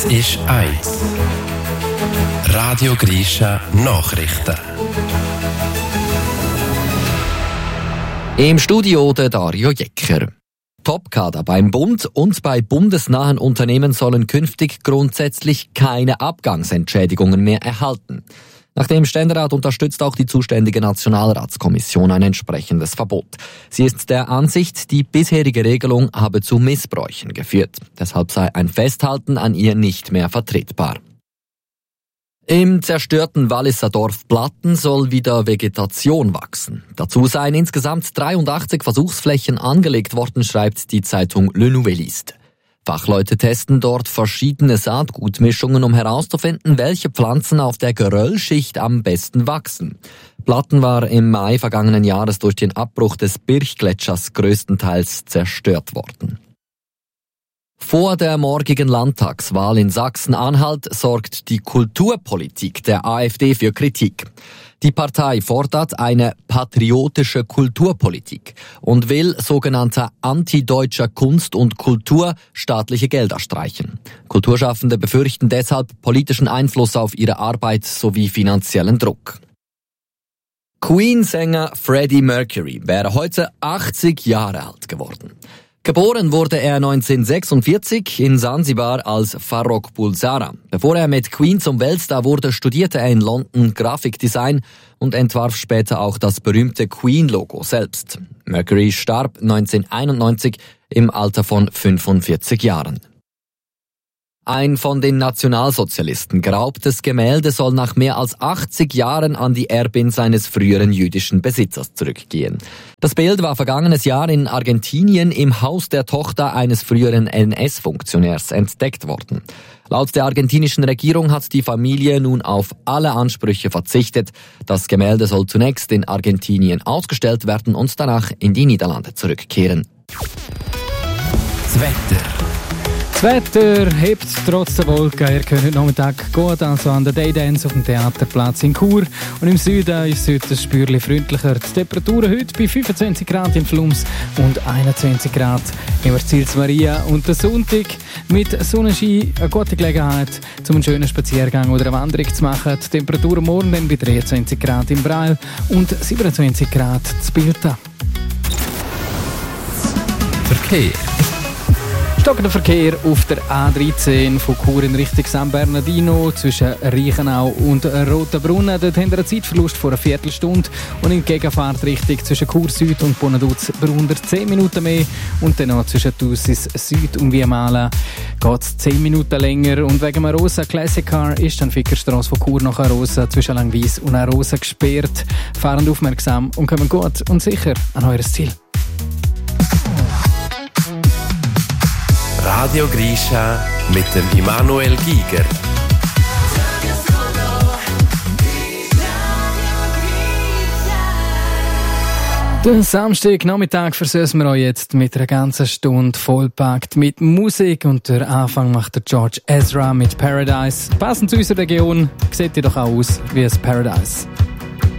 Das ist 1. Radio Grisha Nachrichten. Im Studio der Dario Jecker. Topkader beim Bund und bei bundesnahen Unternehmen sollen künftig grundsätzlich keine Abgangsentschädigungen mehr erhalten. Nach dem Ständerat unterstützt auch die zuständige Nationalratskommission ein entsprechendes Verbot. Sie ist der Ansicht, die bisherige Regelung habe zu Missbräuchen geführt. Deshalb sei ein Festhalten an ihr nicht mehr vertretbar. Im zerstörten Walliser Dorf Platten soll wieder Vegetation wachsen. Dazu seien insgesamt 83 Versuchsflächen angelegt worden, schreibt die Zeitung Le Nouvelliste. Fachleute testen dort verschiedene Saatgutmischungen, um herauszufinden, welche Pflanzen auf der Geröllschicht am besten wachsen. Platten war im Mai vergangenen Jahres durch den Abbruch des Birchgletschers größtenteils zerstört worden. Vor der morgigen Landtagswahl in Sachsen-Anhalt sorgt die Kulturpolitik der AfD für Kritik. Die Partei fordert eine patriotische Kulturpolitik und will sogenannter antideutscher Kunst und Kultur staatliche Gelder streichen. Kulturschaffende befürchten deshalb politischen Einfluss auf ihre Arbeit sowie finanziellen Druck. Queen-Sänger Freddie Mercury wäre heute 80 Jahre alt geworden. Geboren wurde er 1946 in Sansibar als Farrokh Bulsara. Bevor er mit Queen zum Weltstar wurde, studierte er in London Grafikdesign und entwarf später auch das berühmte Queen-Logo selbst. Mercury starb 1991 im Alter von 45 Jahren. Ein von den Nationalsozialisten geraubtes Gemälde soll nach mehr als 80 Jahren an die Erbin seines früheren jüdischen Besitzers zurückgehen. Das Bild war vergangenes Jahr in Argentinien im Haus der Tochter eines früheren NS-Funktionärs entdeckt worden. Laut der argentinischen Regierung hat die Familie nun auf alle Ansprüche verzichtet. Das Gemälde soll zunächst in Argentinien ausgestellt werden und danach in die Niederlande zurückkehren. Das Wetter. Das Wetter hebt trotz der Wolken. Ihr könnt heute Nachmittag gut also an der Daydance auf dem Theaterplatz in Chur. Und im Süden ist es heute ein Spürchen freundlicher. Die Temperaturen heute bei 25 Grad im Flums und 21 Grad in Marzils Maria. Und der Sonntag mit Sonnenschein eine gute Gelegenheit, um einen schönen Spaziergang oder eine Wanderung zu machen. Die Temperaturen morgen dann bei 23 Grad im Breil und 27 Grad zu Bilta. Verkehr. Stockender Verkehr auf der A13 von Chur in Richtung San Bernardino zwischen Reichenau und Rotenbrunnen. Dort haben wir einen Zeitverlust von einer Viertelstunde und in Gegenfahrtrichtung zwischen Chur Süd und Bonaduz brauchen 10 Minuten mehr und dann noch zwischen Thusis Süd und Viamala geht es 10 Minuten länger. Und wegen einem Arosa Classic Car ist dann Fickerstrasse von Chur nach Arosa zwischen Langwies und Arosa gesperrt. Fahren aufmerksam und kommen gut und sicher an eures Ziel. Radio Grisha mit dem Immanuel Giger. Den Samstagnachmittag versößen wir euch jetzt mit einer ganzen Stunde vollpackt mit Musik und der Anfang macht der George Ezra mit Paradise. Passend zu unserer Region sieht ihr doch auch aus wie ein Paradise.